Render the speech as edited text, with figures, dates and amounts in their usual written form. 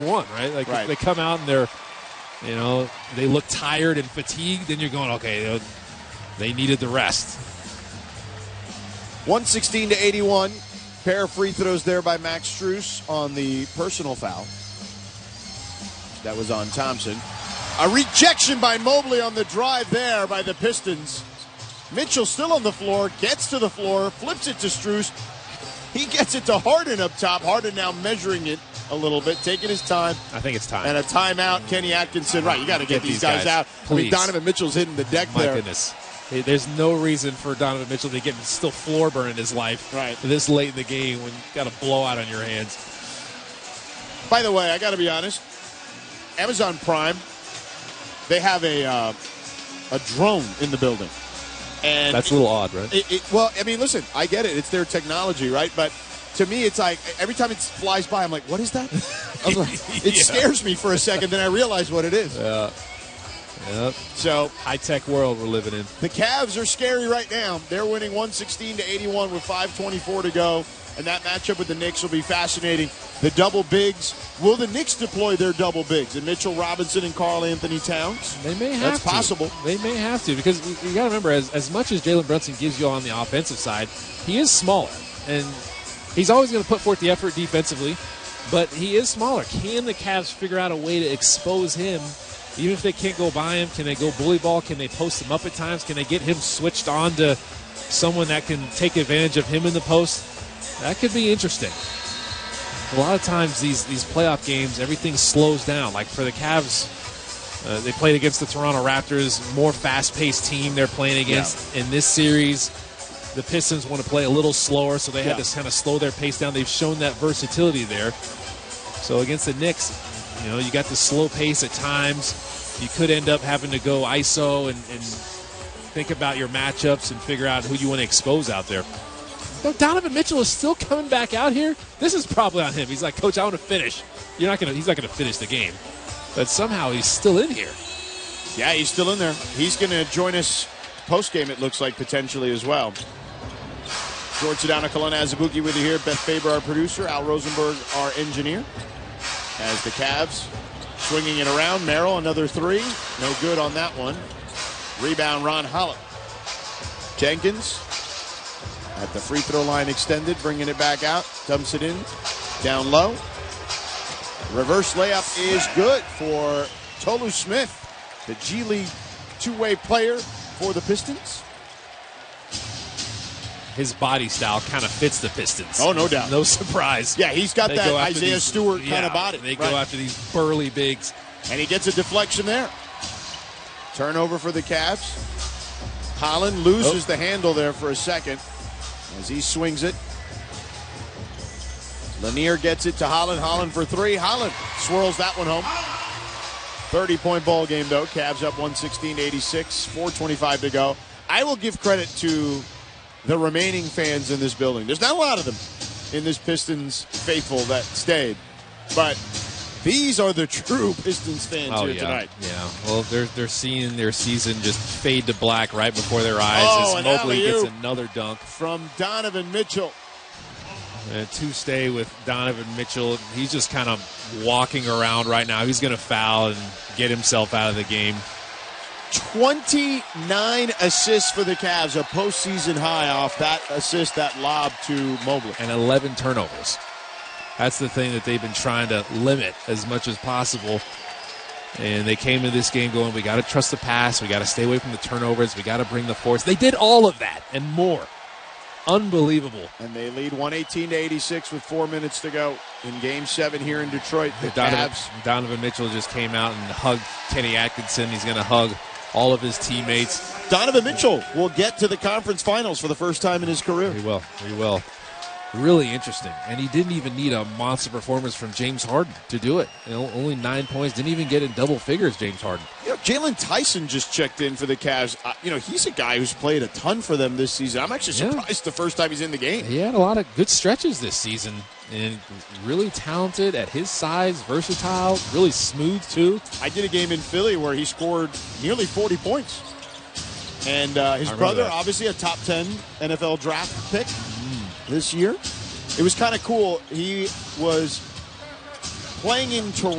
one, right? Like if they come out and they're, they look tired and fatigued, then you're going, okay, they needed the rest. 116-81. Pair of free throws there by Max Strus on the personal foul. That was on Thompson. A rejection by Mobley on the drive there by the Pistons. Mitchell still on the floor, gets to the floor, flips it to Strus. He gets it to Harden up top. Harden now measuring it a little bit, taking his time. I think it's time. And a timeout. Kenny Atkinson, right, you got to get these guys out. Please. I mean, Donovan Mitchell's hitting the deck My there. goodness. There's no reason for Donovan Mitchell to get still floor burn in his life this late in the game when you've got a blowout on your hands. By the way, I got to be honest, Amazon Prime, they have a drone in the building. And that's a little odd, right? Well, I mean, listen, I get it. It's their technology, right? But to me, it's like every time it flies by, I'm like, what is that? It scares me for a second, then I realize what it is. Yeah. Yep. So high-tech world we're living in. The Cavs are scary right now. They're winning 116-81 with 5:24 to go. And that matchup with the Knicks will be fascinating. The double bigs. Will the Knicks deploy their double bigs? And Mitchell Robinson and Karl Anthony Towns? They may have to. That's possible. They may have to because you got to remember, as much as Jalen Brunson gives you on the offensive side, he is smaller. And he's always going to put forth the effort defensively, but he is smaller. Can the Cavs figure out a way to expose him? Even if they can't go by him, can they go bully ball? Can they post him up at times? Can they get him switched on to someone that can take advantage of him in the post? That could be interesting. A lot of times these playoff games, everything slows down. Like for the Cavs, they played against the Toronto Raptors, more fast-paced team they're playing against. In this series, the Pistons want to play a little slower, so they had to kind of slow their pace down. They've shown that versatility there. So against the Knicks, you got the slow pace at times. You could end up having to go ISO and think about your matchups and figure out who you want to expose out there. Donovan Mitchell is still coming back out here. This is probably on him. He's like, Coach, I want to finish. He's not going to finish the game. But somehow he's still in here. Yeah, he's still in there. He's going to join us post-game, it looks like, potentially as well. George Sedano, Kalana Azubuike with you here. Beth Faber, our producer. Al Rosenberg, our engineer. As the Cavs swinging it around. Merrill, another three. No good on that one. Rebound, Ron Holland. Jenkins at the free throw line extended, bringing it back out. Dumps it in. Down low. Reverse layup is good for Tolu Smith, the G League two-way player for the Pistons. His body style kind of fits the Pistons. Oh, no doubt. No surprise. Yeah, he's got that Isaiah Stewart kind of body. They go after these burly bigs. And he gets a deflection there. Turnover for the Cavs. Holland loses the handle there for a second as he swings it. Lanier gets it to Holland. Holland for three. Holland swirls that one home. 30-point ball game, though. Cavs up 116-86. 4:25 to go. I will give credit to the remaining fans in this building. There's not a lot of them in this Pistons faithful that stayed. But these are the true Pistons fans here tonight. Yeah, well, they're seeing their season just fade to black right before their eyes as Mobley gets another dunk. From Donovan Mitchell. And to stay with Donovan Mitchell, he's just kind of walking around right now. He's going to foul and get himself out of the game. 29 assists for the Cavs, a postseason high off that assist, that lob to Mobley. And 11 turnovers. That's the thing that they've been trying to limit as much as possible. And they came to this game going, we got to trust the pass, we got to stay away from the turnovers, we got to bring the force. They did all of that and more. Unbelievable. And they lead 118-86 with 4 minutes to go in Game 7 here in Detroit. The Donovan Mitchell just came out and hugged Kenny Atkinson. He's going to hug all of his teammates. Donovan Mitchell will get to the conference finals for the first time in his career. He will. He will. Really interesting. And he didn't even need a monster performance from James Harden to do it. Only 9 points. Didn't even get in double figures, James Harden. Jalen Tyson just checked in for the Cavs. He's a guy who's played a ton for them this season. I'm actually surprised the first time he's in the game. He had a lot of good stretches this season. And really talented at his size, versatile, really smooth too. I did a game in Philly where he scored nearly 40 points. And his brother, obviously a top 10 NFL draft pick this year. It was kind of cool. He was playing in Toronto.